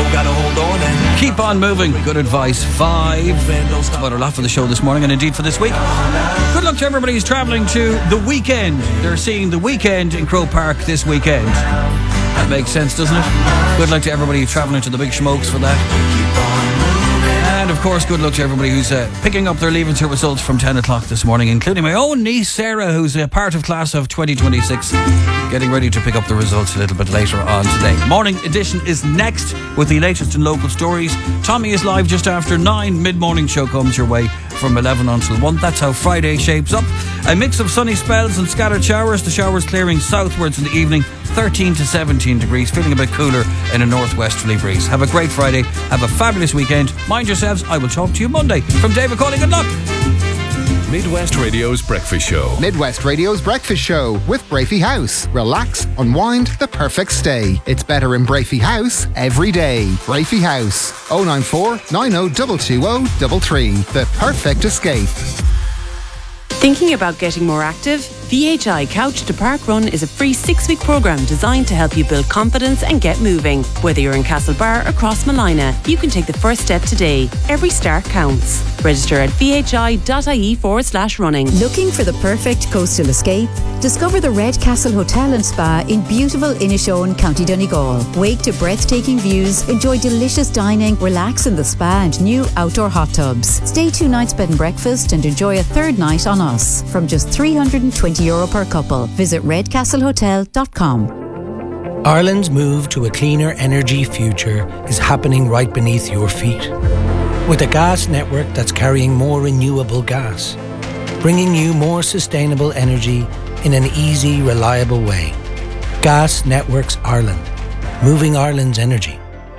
gotta hold on and keep on moving. Good advice. 5. That's about our lot for the show this morning and indeed for this week. Good luck to everybody who's travelling to The Weekend. They're seeing The Weekend in Croke Park this weekend. That makes sense, doesn't it? Good luck to everybody who's travelling to the Big Smokes for that. And of course, good luck to everybody who's picking up their Leaving Cert results from 10 o'clock this morning, including my own niece Sarah, who's a part of class of 2026, getting ready to pick up the results a little bit later on today. Morning edition is next with the latest in local stories. Tommy is live just after 9. Mid-morning show comes your way from 11 until 1. That's how Friday shapes up. A mix of sunny spells and scattered showers. The showers clearing southwards in the evening. 13 to 17 degrees, feeling a bit cooler in a northwesterly breeze. Have a great Friday. Have a fabulous weekend. Mind yourselves. I will talk to you Monday. From David Cawley, good luck. Midwest Radio's Breakfast Show. Midwest Radio's Breakfast Show with Brafey House. Relax, unwind, the perfect stay. It's better in Brafey House every day. Brafey House. 094 90 220 The perfect escape. Thinking about getting more active? VHI Couch to Park Run is a free 6-week programme designed to help you build confidence and get moving. Whether you're in Castlebar or Crossmolina, you can take the first step today. Every start counts. Register at vhi.ie/running. Looking for the perfect coastal escape? Discover the Red Castle Hotel and Spa in beautiful Inishowen, County Donegal. Wake to breathtaking views, enjoy delicious dining, relax in the spa and new outdoor hot tubs. Stay 2 nights bed and breakfast and enjoy a third night on us from just €320 per couple. Visit redcastlehotel.com. Ireland's move to a cleaner energy future is happening right beneath your feet. With a gas network that's carrying more renewable gas, bringing you more sustainable energy in an easy, reliable way. Gas Networks Ireland, moving Ireland's energy.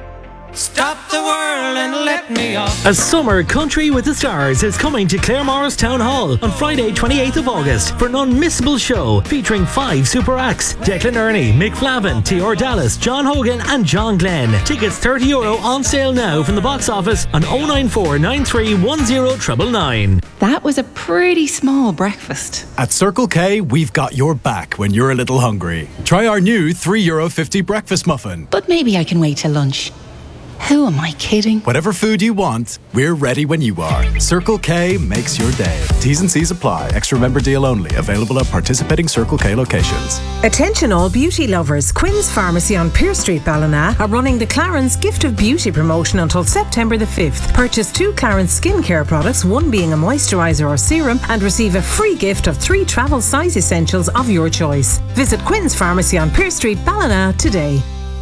Stop the world and let me off. A summer country with the stars is coming to Claremorris Town Hall on Friday 28th of August for an unmissable show featuring 5 super acts: Declan Ernie, Mick Flavin, T.R. Dallas, John Hogan and John Glenn. Tickets €30 on sale now from the box office on 094 9310 999. That was a pretty small breakfast. At Circle K, we've got your back when you're a little hungry. Try our new €3.50 breakfast muffin. But maybe I can wait till lunch. Who am I kidding? Whatever food you want, we're ready when you are. Circle K makes your day. T's and C's apply. Extra member deal only. Available at participating Circle K locations. Attention all beauty lovers. Quinn's Pharmacy on Pearse Street, Ballina are running the Clarence Gift of Beauty promotion until September the 5th. Purchase 2 Clarence skincare products, one being a moisturiser or serum, and receive a free gift of 3 travel size essentials of your choice. Visit Quinn's Pharmacy on Pearse Street, Ballina today.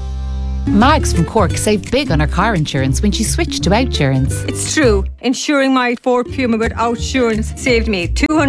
Mags from Cork saved big on her car insurance when she switched to Outsurance. It's true. Insuring my Ford Puma with Outsurance saved me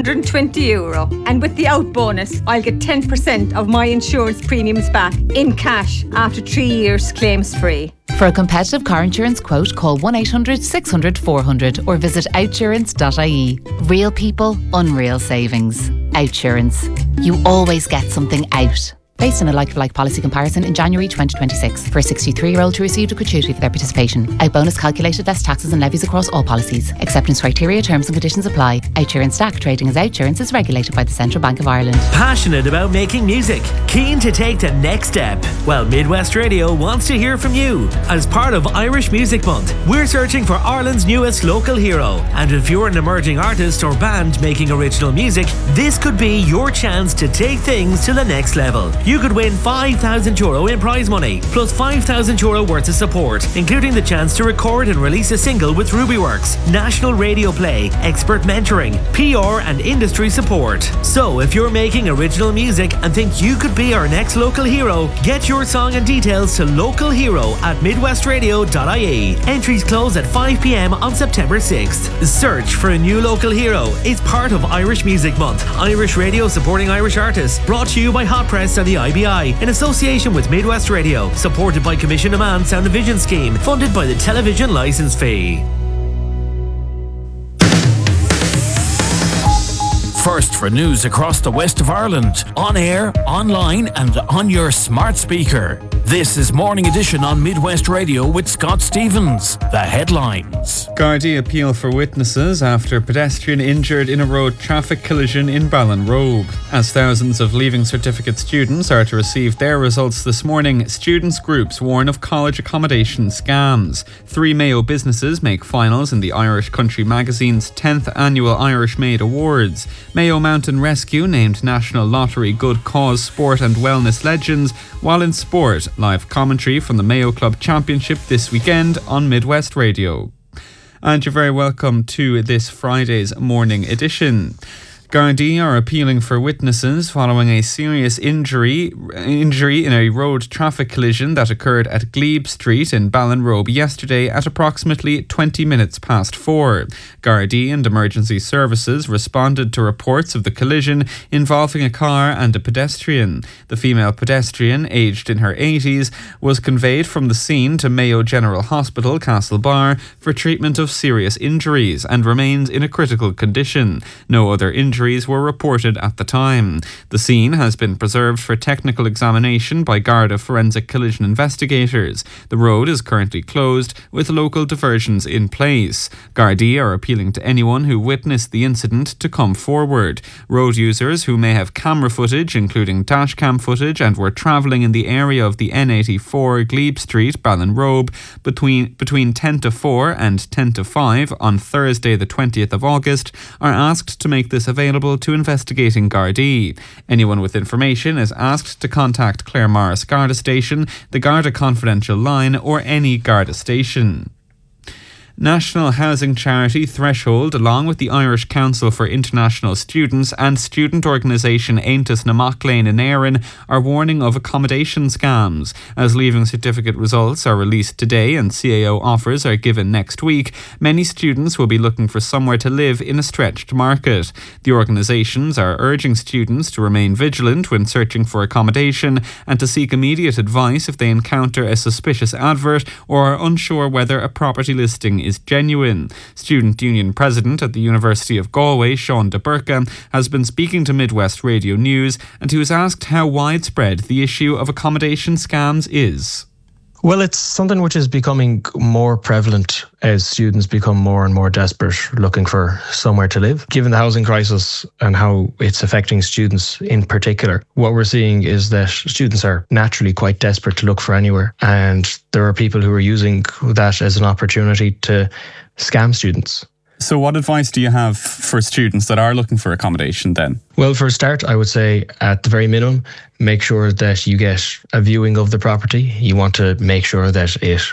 €220. And with the Out bonus, I'll get 10% of my insurance premiums back in cash after 3 years claims free. For a competitive car insurance quote, call 1800 600 400 or visit outsurance.ie. Real people, unreal savings. Outsurance. You always get something out. Based on a like-for-like policy comparison in January 2026. For a 63-year-old who received a gratuity for their participation. Out bonus calculated less taxes and levies across all policies. Acceptance criteria, terms and conditions apply. Outsurance DAC trading as Outsurance is regulated by the Central Bank of Ireland. Passionate about making music? Keen to take the next step? Well, Midwest Radio wants to hear from you. As part of Irish Music Month, we're searching for Ireland's newest local hero. And if you're an emerging artist or band making original music, this could be your chance to take things to the next level. You could win €5,000 in prize money, plus €5,000 worth of support, including the chance to record and release a single with Rubyworks, national radio play, expert mentoring, PR and industry support. So if you're making original music and think you could be our next local hero, get your song and details to localhero@midwestradio.ie. Entries close at 5 p.m. on September 6th. Search for a new local hero. It's part of Irish Music Month. Irish Radio supporting Irish artists. Brought to you by Hot Press and the IBI in association with Midwest Radio, supported by Commission Demand Sound and Vision Scheme, funded by the television licence fee. First for news across the west of Ireland. On air, online and on your smart speaker. This is Morning Edition on Midwest Radio with Scott Stevens. The headlines. Gardaí appeal for witnesses after pedestrian injured in a road traffic collision in Ballinrobe. As thousands of Leaving Certificate students are to receive their results this morning, students' groups warn of college accommodation scams. 3 Mayo businesses make finals in the Irish Country Magazine's 10th annual Irish Made Awards. Mayo Mountain Rescue named National Lottery Good Cause Sport and Wellness Legends, while in sport, live commentary from the Mayo Club Championship this weekend on Midwest Radio. And you're very welcome to this Friday's Morning Edition. Gardaí are appealing for witnesses following a serious injury in a road traffic collision that occurred at Glebe Street in Ballinrobe yesterday at approximately 20 minutes past 4. Gardaí and emergency services responded to reports of the collision involving a car and a pedestrian. The female pedestrian, aged in her 80s, was conveyed from the scene to Mayo General Hospital, Castlebar, for treatment of serious injuries and remains in a critical condition. No other injuries were reported at the time. The scene has been preserved for technical examination by Garda forensic collision investigators. The road is currently closed with local diversions in place. Gardaí are appealing to anyone who witnessed the incident to come forward. Road users who may have camera footage, including dashcam footage, and were travelling in the area of the N84 Glebe Street, Ballinrobe, between 10 to 4 and 10 to 5 on Thursday the 20th of August, are asked to make this available to investigating Gardaí. Anyone with information is asked to contact Clare Morris Garda Station, the Garda Confidential Line, or any Garda station. National Housing Charity Threshold, along with the Irish Council for International Students and student organisation Aontas na Maclean in Éireann, are warning of accommodation scams. As Leaving Certificate results are released today and CAO offers are given next week, many students will be looking for somewhere to live in a stretched market. The organisations are urging students to remain vigilant when searching for accommodation and to seek immediate advice if they encounter a suspicious advert or are unsure whether a property listing is genuine. Student Union President at the University of Galway, Sean de Burka, has been speaking to Midwest Radio News, and he was asked how widespread the issue of accommodation scams is. Well, it's something which is becoming more prevalent as students become more and more desperate looking for somewhere to live. Given the housing crisis and how it's affecting students in particular, what we're seeing is that students are naturally quite desperate to look for anywhere. And there are people who are using that as an opportunity to scam students. So what advice do you have for students that are looking for accommodation then? Well, for a start, I would say at the very minimum, make sure that you get a viewing of the property. You want to make sure that it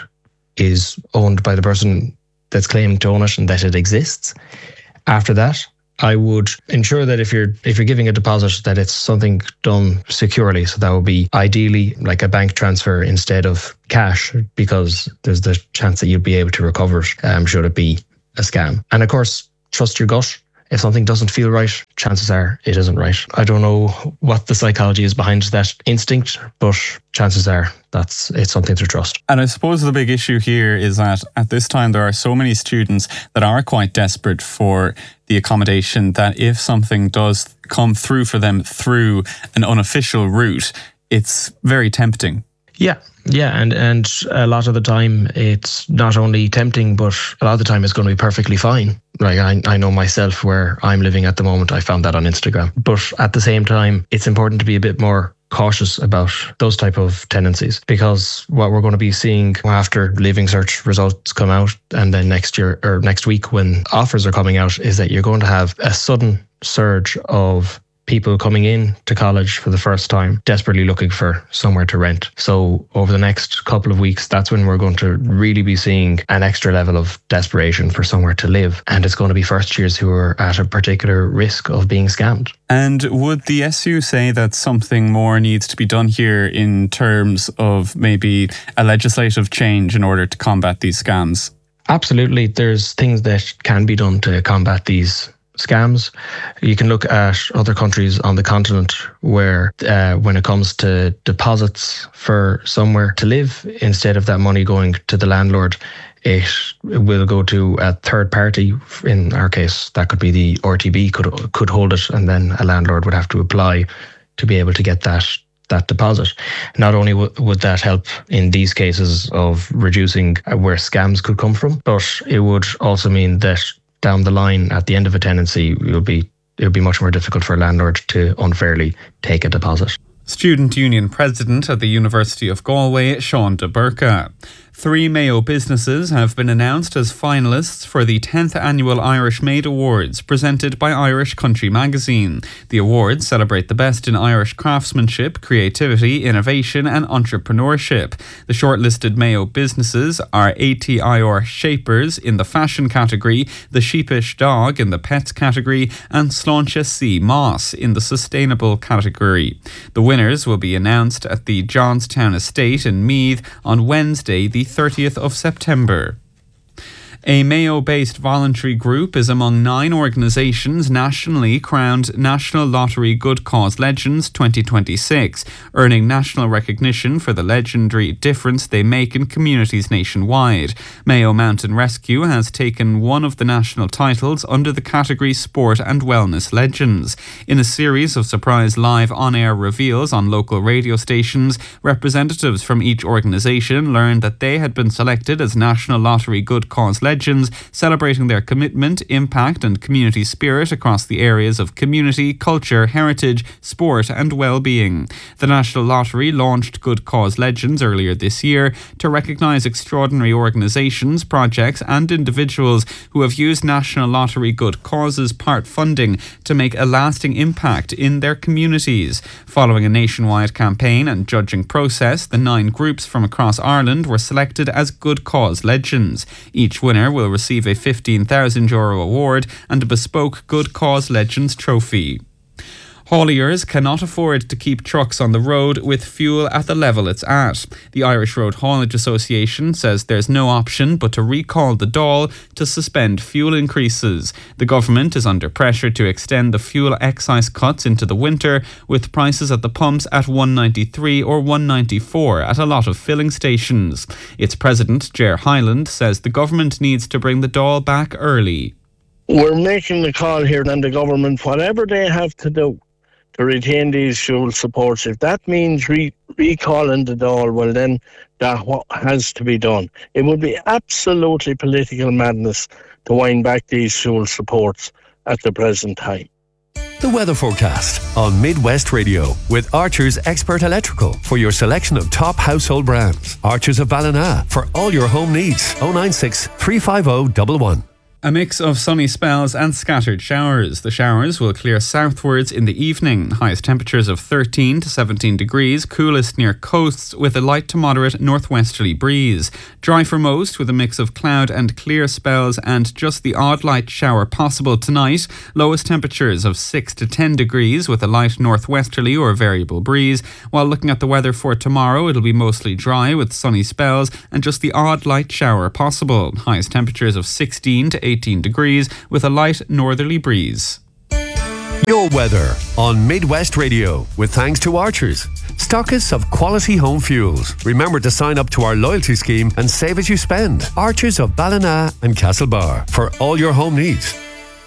is owned by the person that's claiming to own it and that it exists. After that, I would ensure that if you're giving a deposit, that it's something done securely. So that would be ideally like a bank transfer instead of cash, because there's the chance that you'll be able to recover it should it be a scam. And of course, trust your gut. If something doesn't feel right, chances are it isn't right. I don't know what the psychology is behind that instinct, but chances are it's something to trust. And I suppose the big issue here is that at this time there are so many students that are quite desperate for the accommodation that if something does come through for them through an unofficial route, it's very tempting. Yeah, and a lot of the time it's not only tempting, but a lot of the time it's going to be perfectly fine. Like I know myself where I'm living at the moment, I found that on Instagram. But at the same time, it's important to be a bit more cautious about those type of tendencies, because what we're going to be seeing after Leaving Cert results come out and then next year or next week when offers are coming out is that you're going to have a sudden surge of people coming in to college for the first time, desperately looking for somewhere to rent. So over the next couple of weeks, that's when we're going to really be seeing an extra level of desperation for somewhere to live. And it's going to be first years who are at a particular risk of being scammed. And would the SU say that something more needs to be done here in terms of maybe a legislative change in order to combat these scams? Absolutely. There's things that can be done to combat these scams. You can look at other countries on the continent where when it comes to deposits for somewhere to live, instead of that money going to the landlord, it will go to a third party. In our case, that could be the RTB could hold it, and then a landlord would have to apply to be able to get that deposit. Not only would that help in these cases of reducing where scams could come from, but it would also mean that down the line, at the end of a tenancy, it would be much more difficult for a landlord to unfairly take a deposit. Student Union President at the University of Galway, Sean de Burka. 3 Mayo businesses have been announced as finalists for the 10th Annual Irish Made Awards, presented by Irish Country Magazine. The awards celebrate the best in Irish craftsmanship, creativity, innovation and entrepreneurship. The shortlisted Mayo businesses are ATIR Shapers in the fashion category, The Sheepish Dog in the pets category and Sláinte C. Moss in the sustainable category. The winners will be announced at the Johnstown Estate in Meath on Wednesday, the 30th of September. A Mayo-based voluntary group is among 9 organisations nationally crowned National Lottery Good Cause Legends 2026, earning national recognition for the legendary difference they make in communities nationwide. Mayo Mountain Rescue has taken one of the national titles under the category Sport and Wellness Legends. In a series of surprise live on-air reveals on local radio stations, representatives from each organisation learned that they had been selected as National Lottery Good Cause Legends, celebrating their commitment, impact and community spirit across the areas of community, culture, heritage, sport and well-being. The National Lottery launched Good Cause Legends earlier this year to recognise extraordinary organisations, projects and individuals who have used National Lottery Good Causes part funding to make a lasting impact in their communities. Following a nationwide campaign and judging process, the 9 groups from across Ireland were selected as Good Cause Legends. Each winner will receive a €15,000 award and a bespoke Good Cause Legends trophy. Hauliers cannot afford to keep trucks on the road with fuel at the level it's at. The Irish Road Haulage Association says there's no option but to recall the Dáil to suspend fuel increases. The government is under pressure to extend the fuel excise cuts into the winter, with prices at the pumps at $1.93 or $1.94 at a lot of filling stations. Its president, Ger Hyland, says the government needs to bring the Dáil back early. We're making the call here on the government, whatever they have to do to retain these fuel supports. If that means recalling the Dáil, well then that has to be done. It would be absolutely political madness to wind back these fuel supports at the present time. The weather forecast on Midwest Radio with Archer's Expert Electrical for your selection of top household brands. Archer's of Ballina for all your home needs. 096 350 111. A mix of sunny spells and scattered showers. The showers will clear southwards in the evening. Highest temperatures of 13 to 17 degrees, coolest near coasts with a light to moderate northwesterly breeze. Dry for most with a mix of cloud and clear spells and just the odd light shower possible tonight. Lowest temperatures of 6 to 10 degrees with a light northwesterly or variable breeze. While looking at the weather for tomorrow, it'll be mostly dry with sunny spells and just the odd light shower possible. Highest temperatures of 16 to 18 degrees with a light northerly breeze. Your weather on Midwest Radio with thanks to Archers, stockists of quality home fuels. Remember to sign up to our loyalty scheme and save as you spend. Archers of Ballina and Castlebar for all your home needs.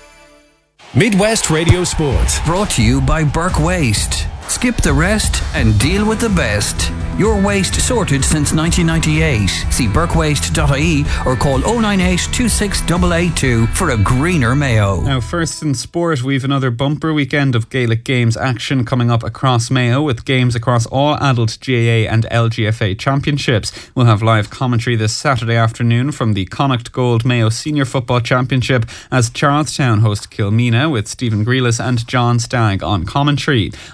Midwest Radio Sports. Brought to you by Burke Waste. Skip the rest and deal with the best. Your waste sorted since 1998. See burkewaste.ie or call 098 26882 for a greener Mayo. Now, first in sport, we've another bumper weekend of Gaelic Games action coming up across Mayo with games across all adult GAA and LGFA championships. We'll have live commentary this Saturday afternoon from the Connacht Gold Mayo Senior Football Championship as Charlestown host Kilmena with Stephen Grealis and John Stagg on commentary. On Sunday,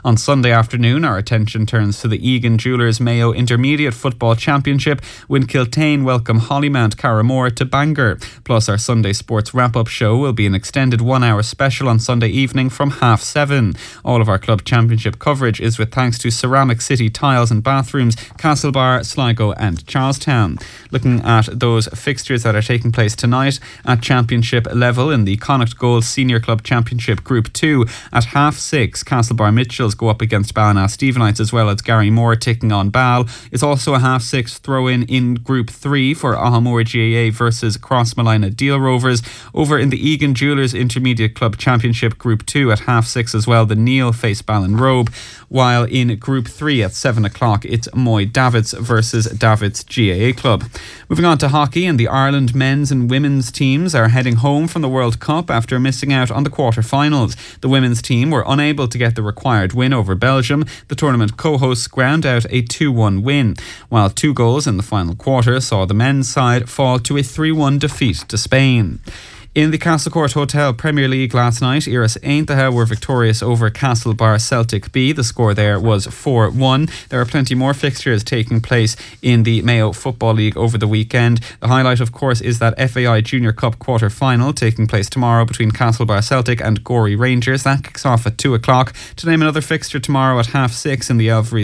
Sunday afternoon, our attention turns to the Egan Jewellers Mayo Intermediate Football Championship when Kiltane welcome Hollymount Carramore to Bangor. Plus, our Sunday sports wrap-up show will be an extended 1-hour special on Sunday evening from 7:30. All of our club championship coverage is with thanks to Ceramic City Tiles and Bathrooms, Castlebar, Sligo and Charlestown. Looking at those fixtures that are taking place tonight at championship level in the Connacht Gold Senior Club Championship Group 2 at 6:30, Castlebar Mitchells go up against Ballina Stephenites, as well as Gary Moore taking on Ball. It's also a 6:30 throw-in in Group 3 for Ahamore GAA versus Crossmolina Deal Rovers. Over in the Egan Jewellers Intermediate Club Championship Group 2 at 6:30 as well, the Neil face Ballinrobe, while in Group 3 at 7:00 it's Moy Davids versus Davids GAA Club. Moving on to hockey, and the Ireland men's and women's teams are heading home from the World Cup after missing out on the quarter-finals. The women's team were unable to get the required win over Belgium. The tournament co-hosts ground out a 2-1 win, while 2 goals in the final quarter saw the men's side fall to a 3-1 defeat to Spain. In the Castlecourt Hotel Premier League last night, Iris Aintaha were victorious over Castlebar Celtic B. The score there was 4-1. There are plenty more fixtures taking place in the Mayo Football League over the weekend. The highlight, of course, is that FAI Junior Cup quarter-final taking place tomorrow between Castlebar Celtic and Gorey Rangers. That kicks off at 2:00. To name another fixture, tomorrow at 6:30 in the Every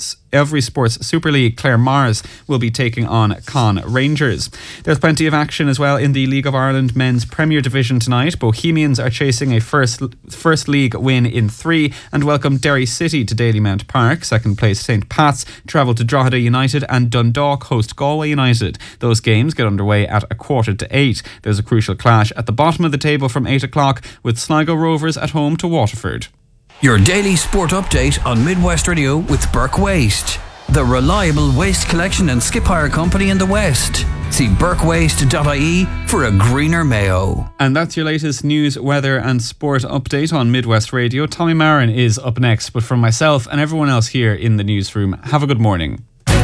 Sports Super League, Clare Mars will be taking on Con Rangers. There's plenty of action as well in the League of Ireland Men's Premier Division tonight. Bohemians are chasing a first league win in 3 and welcome Derry City to Dalymount Park. Second place St. Pat's travel to Drogheda United, and Dundalk host Galway United. Those games get underway at 7:15. There's a crucial clash at the bottom of the table from 8:00 with Sligo Rovers at home to Waterford. Your daily sport update on Midwest Radio with Burke Waste, the reliable waste collection and skip hire company in the West. See burkewaste.ie for a greener Mayo. And that's your latest news, weather and sport update on Midwest Radio. Tommy Marin is up next, but from myself and everyone else here in the newsroom, have a good morning.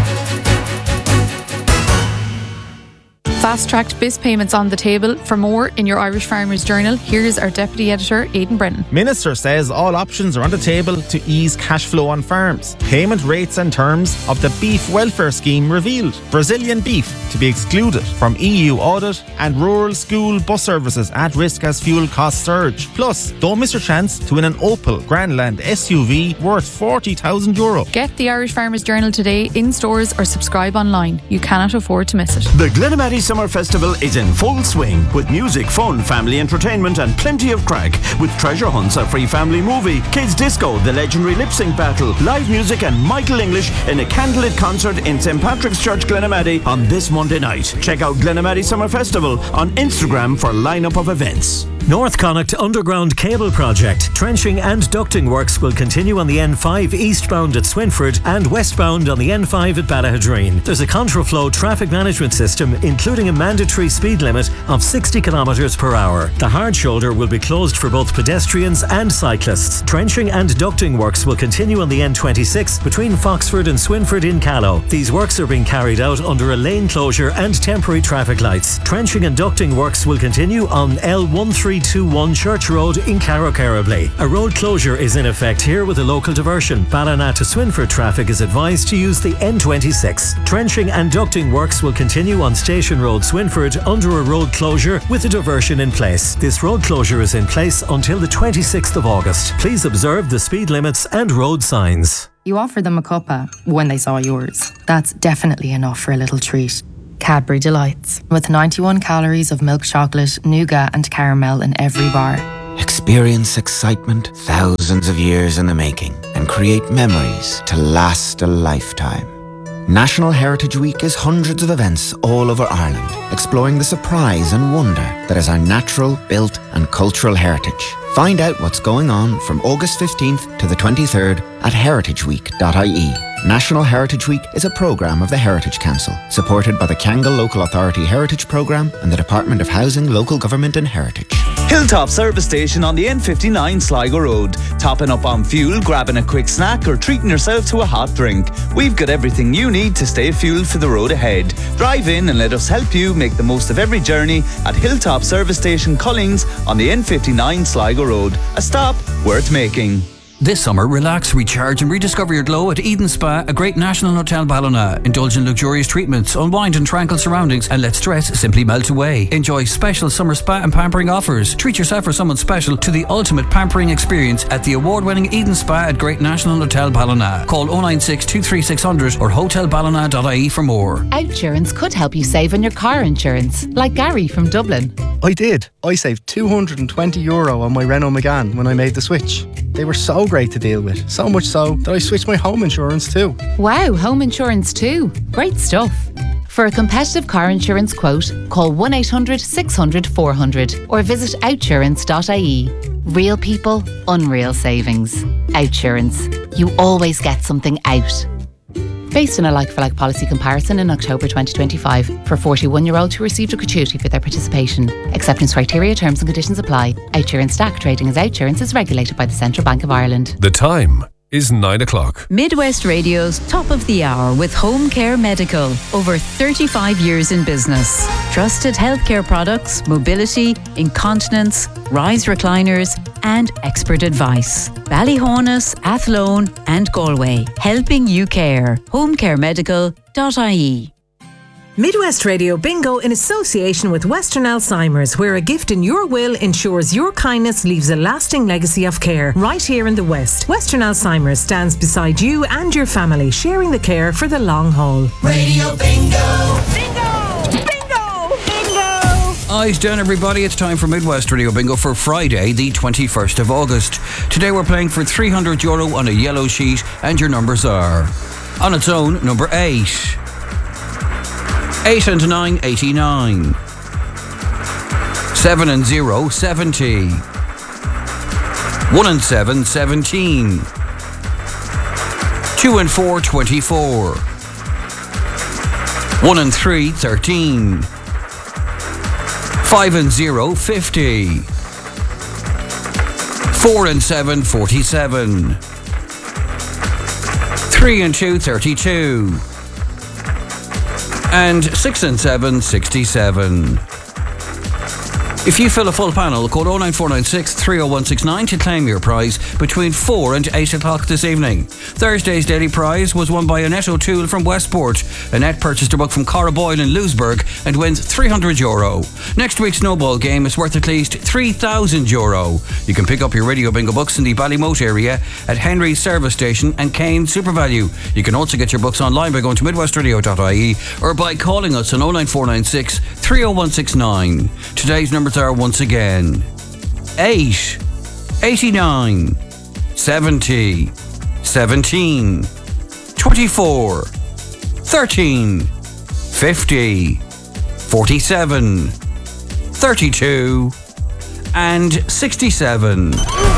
Fast-tracked BIS payments on the table. For more in your Irish Farmers Journal, here's our Deputy Editor, Aidan Brennan. Minister says all options are on the table to ease cash flow on farms. Payment rates and terms of the Beef Welfare Scheme revealed. Brazilian beef to be excluded from EU audit, and rural school bus services at risk as fuel costs surge. Plus, don't miss your chance to win an Opel Grandland SUV worth €40,000. Get the Irish Farmers Journal today in stores or subscribe online. You cannot afford to miss it. The Glenamaddy Summer Festival is in full swing with music, fun, family entertainment and plenty of crack, with treasure hunts, a free family movie, kids disco, the legendary lip sync battle, live music and Michael English in a candlelit concert in St. Patrick's Church, Glenamaddy on this Monday night. Check out Glenamaddy Summer Festival on Instagram for a lineup of events. North Connacht Underground Cable Project. Trenching and ducting works will continue on the N5 eastbound at Swinford and westbound on the N5 at Ballahadreen. There's a contraflow traffic management system, including a mandatory speed limit of 60 km per hour. The hard shoulder will be closed for both pedestrians and cyclists. Trenching and ducting works will continue on the N26 between Foxford and Swinford in Callow. These works are being carried out under a lane closure and temporary traffic lights. Trenching and ducting works will continue on L1321 Church Road in Carrowcarrowbley. A road closure is in effect here with a local diversion. Ballina to Swinford traffic is advised to use the N26. Trenching and ducting works will continue on Station Road, Swinford, under a road closure with a diversion in place. This road closure is in place until the 26th of August. Please observe the speed limits and road signs. You offered them a cuppa when they saw yours. That's definitely enough for a little treat. Cadbury Delights, with 91 calories of milk chocolate, nougat and caramel in every bar. Experience excitement thousands of years in the making and create memories to last a lifetime. National Heritage Week is hundreds of events all over Ireland, exploring the surprise and wonder that is our natural, built and cultural heritage. Find out what's going on from August 15th to the 23rd at heritageweek.ie. National Heritage Week is a programme of the Heritage Council, supported by the Kyangle Local Authority Heritage Programme and the Department of Housing, Local Government and Heritage. Hilltop Service Station on the N59 Sligo Road. Topping up on fuel, grabbing a quick snack or treating yourself to a hot drink. We've got everything you need to stay fueled for the road ahead. Drive in and let us help you make the most of every journey at Hilltop Service Station Cullings on the N59 Sligo Road. A stop worth making. This summer, relax, recharge and rediscover your glow at Eden Spa, a great national hotel Ballina. Indulge in luxurious treatments, unwind in tranquil surroundings and let stress simply melt away. Enjoy special summer spa and pampering offers. Treat yourself or someone special to the ultimate pampering experience at the award-winning Eden Spa at Great National Hotel Ballina. Call 096 23600 or hotelballina.ie for more. Outsurance could help you save on your car insurance, like Gary from Dublin. I did. I saved €220 on my Renault Megane when I made the switch. They were so great to deal with, so much so that I switched my home insurance too. Wow, home insurance too. Great stuff. For a competitive car insurance quote, call 1-800-600-400 or visit outsurance.ie. Real people, unreal savings. Outsurance. You always get something out. Based on a like-for-like policy comparison in October 2025 for 41-year-olds who received a gratuity for their participation. Acceptance criteria, terms and conditions apply. Outsurance DAC trading as Outsurance is regulated by the Central Bank of Ireland. The time is 9 o'clock. Midwest Radio's Top of the Hour with Home Care Medical. Over 35 years in business. Trusted healthcare products, mobility, incontinence, rise recliners and expert advice. Ballyhonus, Athlone and Galway. Helping you care. homecaremedical.ie. Midwest Radio Bingo in association with Western Alzheimer's, where a gift in your will ensures your kindness leaves a lasting legacy of care right here in the West. Western Alzheimer's stands beside you and your family, sharing the care for the long haul. Radio Bingo. Eyes down, everybody. It's time for Midwest Radio Bingo for Friday, the 21st of August. Today we're playing for €300 on a yellow sheet, and your numbers are: on its own, number 8. 8 and 9, 89. 7 and 0, 70. 1 and 7, 17. 2 and 4, 24. 1 and 3, 13. 5 and 0, 50. 4 and 7, 47. 3 and 2, 32. And 6 and 7, 67. If you fill a full panel, call 09496 30169 to claim your prize between 4 and 8 o'clock this evening. Thursday's daily prize was won by Annette O'Toole from Westport. Annette purchased a book from Cara Boyle in Lewisburg and wins €300. Next week's snowball game is worth at least €3,000. You can pick up your Radio Bingo books in the Ballymote area at Henry's Service Station and Kane SuperValue. You can also get your books online by going to midwestradio.ie or by calling us on 09496 30169. Today's numbers are once again 8, 89, 70, 17, 24, 13, 50, 47, 32, and 67.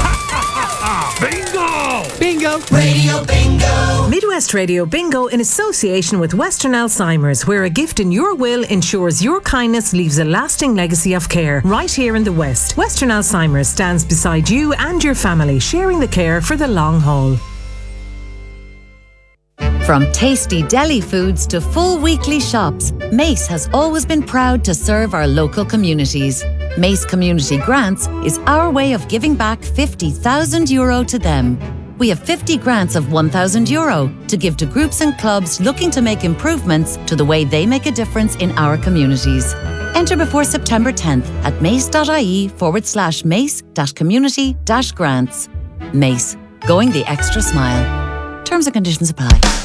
Bingo! Radio Bingo! Midwest Radio Bingo in association with Western Alzheimer's, where a gift in your will ensures your kindness leaves a lasting legacy of care right here in the West. Western Alzheimer's stands beside you and your family, sharing the care for the long haul. From tasty deli foods to full weekly shops, Mace has always been proud to serve our local communities. Mace Community Grants is our way of giving back €50,000 to them. We have 50 grants of €1,000 to give to groups and clubs looking to make improvements to the way they make a difference in our communities. Enter before September 10th at mace.ie/mace-community-grants. Mace, going the extra mile. Terms and conditions apply.